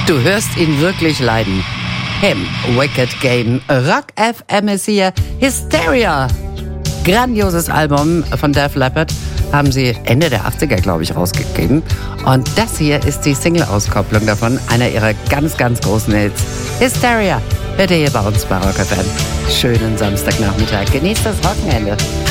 Du hörst ihn wirklich leiden. Him, Wicked Game. Rock FM ist hier. Hysteria. Grandioses Album von Def Leppard. Haben sie Ende der 80er, glaube ich, rausgegeben. Und das hier ist die Single-Auskopplung davon. Einer ihrer ganz, ganz großen Hits. Hysteria. Hört ihr hier bei uns bei Rock FM. Schönen Samstagnachmittag. Genießt das Wochenende.